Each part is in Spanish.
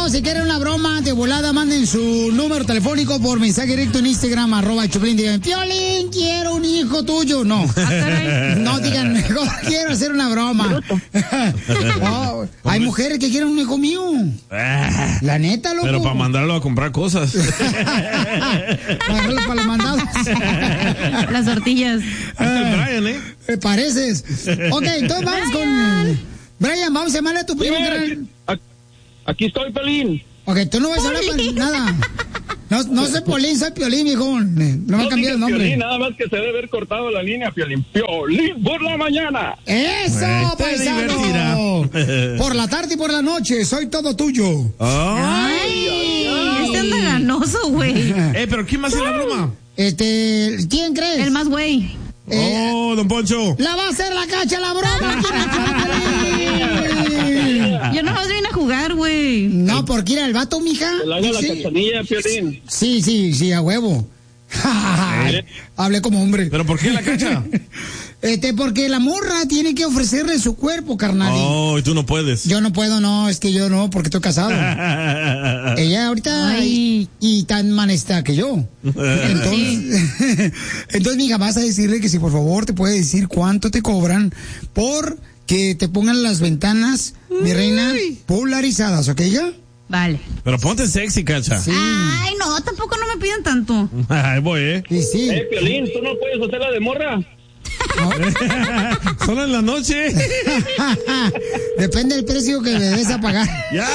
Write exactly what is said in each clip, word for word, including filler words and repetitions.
paisanos, si quieren una broma de volada, manden su número telefónico por mensaje directo en Instagram, arroba Choplin. Digan, Piolín, quiero un hijo tuyo. No. No digan, mejor quiero hacer una broma. Oh, hay mujeres que quieren un hijo mío. La neta, loco. Pero para mandarlo a comprar cosas. Para, para los mandados. Las tortillas. Hasta el Brian, ¿eh? Me pareces. Ok, entonces vamos con... Brian, vamos a llamarle a tu primo. Aquí estoy, Piolín. Ok, tú no vas a hablar para nada. No, no soy Piolín, soy Piolín, hijo. No me ha cambiado el nombre. Piolín, nada más que se debe haber cortado la línea, Piolín. Piolín por la mañana. ¡Eso, Este paisano! Por la tarde y por la noche, soy todo tuyo. ¡Ay! Este anda ganoso, güey. Eh, pero ¿quién va a hacer la broma? Este, ¿quién crees? El más güey. Eh, oh, don Poncho. La va a hacer la cacha la broma. Yo no vas a venir a jugar, güey. No, porque ir al vato, mija. Que le haga la Sí. cachanilla, Piolín. Sí, sí, sí, a huevo. Hablé como hombre. ¿Pero por qué la cacha? Este, porque la morra tiene que ofrecerle su cuerpo, carnal. Oh, y tú no puedes. Yo no puedo, no, es que yo no, porque estoy casado. Ella ahorita y, y tan mal está que yo. Entonces, entonces, mija, vas a decirle que si por favor te puede decir cuánto te cobran por que te pongan las ventanas, mi reina, polarizadas, ¿ok, ya? Vale. Pero ponte sexy, cacha. Sí. Ay, no, tampoco no me piden tanto. Ahí voy, ¿eh? Sí, sí. Eh, Piolín, ¿tú no puedes hacerla de morra? Solo en la noche. Depende del precio que me debes a pagar. Ya.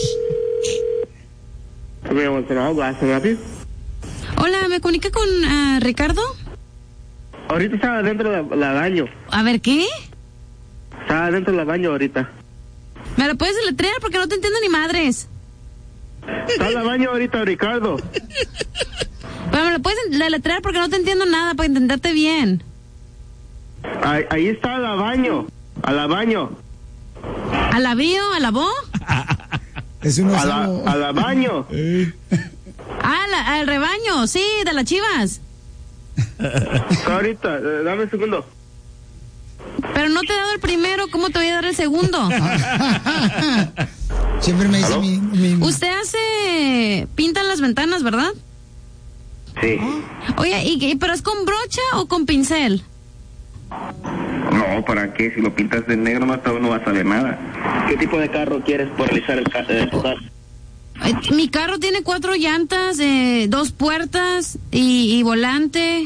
Hola, ¿me comunica con uh, Ricardo? Ahorita estaba dentro del la baño. A ver, ¿qué? Estaba dentro del baño ahorita. ¿Me lo puedes deletrear? Porque no te entiendo ni madres. Está en el baño ahorita, Ricardo. Pero me lo puedes deletrear porque no te entiendo nada para entenderte bien. Ahí, ahí está el baño. A la baño. ¿A la bio? ¿A la bo? Es un A la, osado. a la baño. Ah, la- al rebaño, sí, de las chivas. Está ahorita, eh, dame un segundo. Pero no te he dado el primero, ¿cómo te voy a dar el segundo? Siempre me dice ¿Aló? mi, mi... Usted hace... pintan las ventanas, ¿verdad? Sí. Oye, ¿y qué? ¿Pero es con brocha o con pincel? No, ¿para qué? Si lo pintas de negro no, hasta no va a salir nada. ¿Qué tipo de carro quieres por realizar el ca eh, tu carro? Eh, Mi carro tiene cuatro llantas, eh, dos puertas y, y volante.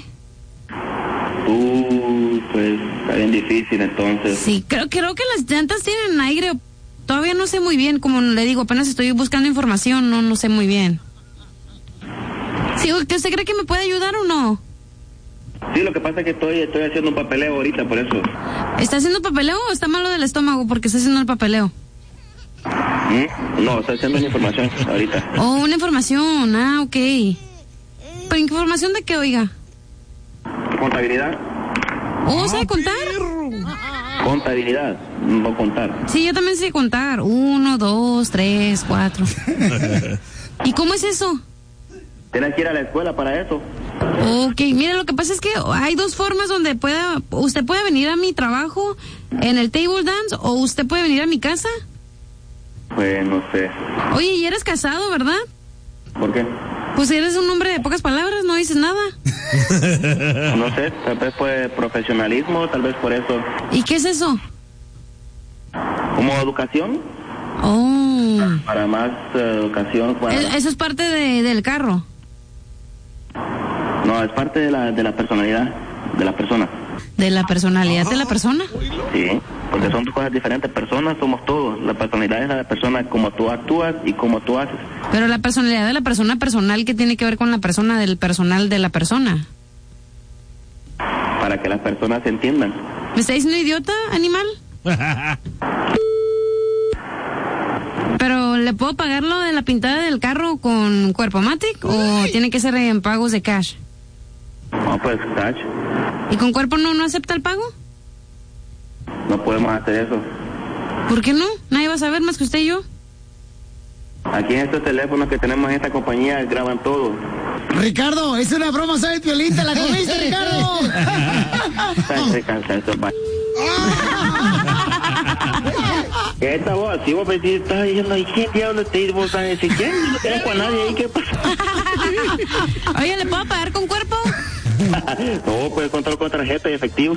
Uh, pues está bien difícil entonces. Sí, creo, creo que las llantas tienen aire. Todavía no sé muy bien, como le digo, apenas estoy buscando información, no, no sé muy bien. Sí, ¿usted cree que me puede ayudar o no? Sí, lo que pasa es que estoy, estoy haciendo un papeleo ahorita, por eso. ¿Está haciendo papeleo o está malo del estómago porque está haciendo el papeleo? ¿Mm? No, estoy haciendo una información ahorita. Oh, una información, ah, ok. ¿Pero información de qué, oiga? ¿Contabilidad? Oh, ¿sabe contar? Contabilidad, no contar. Sí, yo también sé contar. Uno, dos, tres, cuatro. ¿Y cómo es eso? Tienes que ir a la escuela para eso. Ok, mire, lo que pasa es que hay dos formas donde pueda, usted puede venir a mi trabajo en el table dance o usted puede venir a mi casa. Pues no sé. Oye, y eres casado, ¿verdad? ¿Por qué? Pues eres un hombre de pocas palabras, no dices nada. No sé, tal vez fue profesionalismo, tal vez por eso. ¿Y qué es eso? ¿Como educación? Oh. Para más eh, educación. Para... E- Eso es parte de, del carro. No, es parte de la, de la personalidad de la persona. ¿De la personalidad de la persona? Sí, porque son dos cosas diferentes. Personas somos todos. La personalidad es la persona como tú actúas y como tú haces. Pero la personalidad de la persona personal, ¿qué tiene que ver con la persona del personal de la persona? Para que las personas se entiendan. ¿Me está diciendo idiota, animal? Pero, ¿le puedo pagar lo de la pintada del carro con Cuerpomatic o tiene que ser en pagos de cash? No, pues, cash. ¿Y con Cuerpo no, no acepta el pago? No podemos hacer eso. ¿Por qué no? Nadie va a saber más que usted y yo. Aquí en estos teléfonos que tenemos en esta compañía graban todo. Ricardo, es una broma, ¿sabes, Piolín? ¿Te la comiste, Ricardo? Ay, se cansa eso, va. ¿Qué está vos? Si vos me estás diciendo, ¿y quién diablos te dice? Vos estás diciendo, ¿quién? No tengo a nadie ahí, ¿qué pasa? Oye, ¿le puedo pagar con cuerpo? No, puedes contar con tarjeta y efectivo.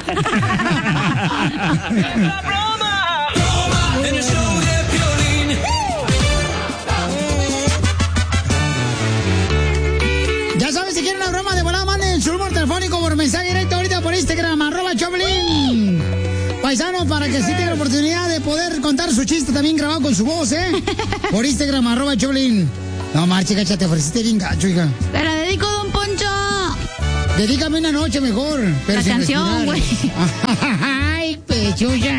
Ya sabes, si quieren una broma de volada, manden su número telefónico por mensaje directo ahorita por Instagram, arroba Choplin. Paisano, para que sí tenga la oportunidad de poder contar su chiste también grabado con su voz, ¿eh? Por Instagram, arroba Choplin. No, marche, cacha, te ofreciste bien gacho, hija. Te la dedico, don Poncho. Dedícame una noche mejor. Pero la sin canción, güey. Ay, pechucha.